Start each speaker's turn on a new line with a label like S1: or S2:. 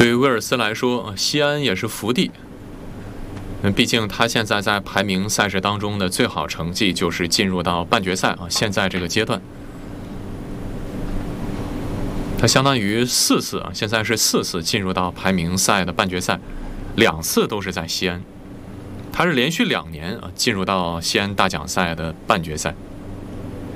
S1: 对于威尔斯来说，西安也是福地。毕竟他现在在排名赛事当中的最好成绩就是进入到半决赛啊，现在这个阶段，他相当于4次啊，现在是4次进入到排名赛的半决赛，2次都是在西安，他是连续2年啊进入到西安大奖赛的半决赛。